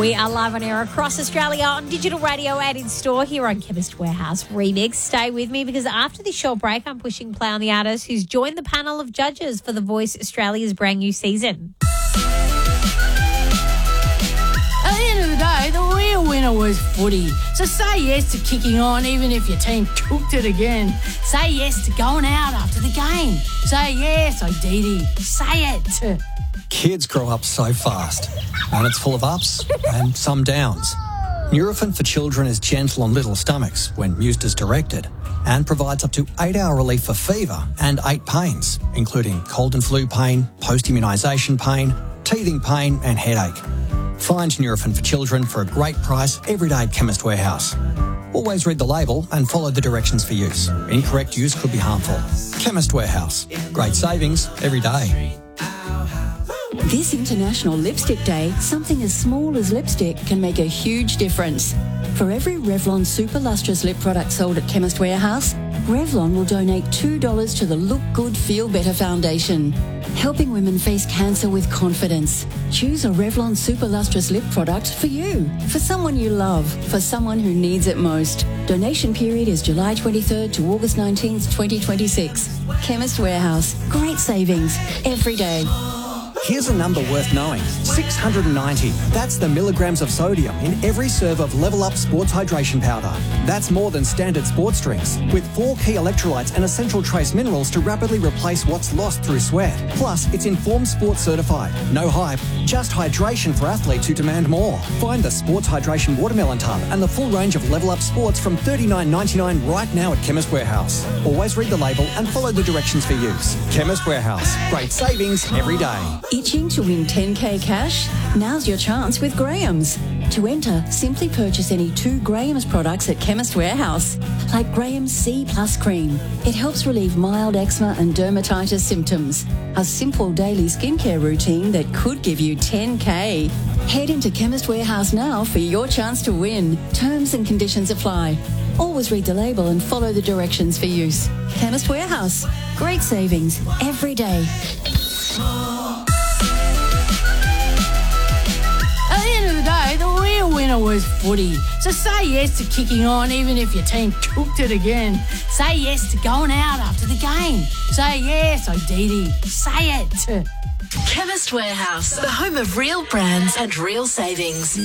We are live on air across Australia on digital radio and in store here on Chemist Warehouse Remix. Stay with me because after this short break, I'm pushing play on the artist who's joined the panel of judges for The Voice Australia's brand new season. At the end of the day, the real winner was footy. So say yes to kicking on even if your team cooked it again. Say yes to going out after the game. Say yes, Odidi. Say it. Kids grow up so fast, and it's full of ups and some downs. Nurofen for Children is gentle on little stomachs when used as directed and provides up to 8-hour relief for fever and 8 pains, including cold and flu pain, post-immunisation pain, teething pain and headache. Find Nurofen for Children for a great price every day at Chemist Warehouse. Always read the label and follow the directions for use. Incorrect use could be harmful. Chemist Warehouse. Great savings every day. This International Lipstick Day, something as small as lipstick can make a huge difference. For every Revlon Super Lustrous lip product sold at Chemist Warehouse, Revlon will donate $2 to the Look Good Feel Better Foundation, helping women face cancer with confidence. Choose a Revlon Super Lustrous lip product for you, for someone you love, for someone who needs it most. Donation period is July 23rd to August 19th, 2026. Chemist Warehouse. Great savings every day. Here's a number worth knowing. 690. That's the milligrams of sodium in every serve of Level Up Sports Hydration Powder. That's more than standard sports drinks, with 4 key electrolytes and essential trace minerals to rapidly replace what's lost through sweat. Plus, it's Informed Sports certified. No hype, just hydration for athletes who demand more. Find the Sports Hydration Watermelon Tub and the full range of Level Up Sports from $39.99 right now at Chemist Warehouse. Always read the label and follow the directions for use. Chemist Warehouse. Great savings every day. Itching to win 10k cash? Now's your chance with Graham's. To enter, simply purchase any 2 Graham's products at Chemist Warehouse, like Graham's C Plus Cream. It helps relieve mild eczema and dermatitis symptoms. A simple daily skincare routine that could give you 10k. Head into Chemist Warehouse now for your chance to win. Terms and conditions apply. Always read the label and follow the directions for use. Chemist Warehouse. Great savings every day. At the end of the day, the real winner was footy. So say yes to kicking on even if your team cooked it again. Say yes to going out after the game. Say yes, Odidi. Say it. Chemist Warehouse, the home of real brands and real savings.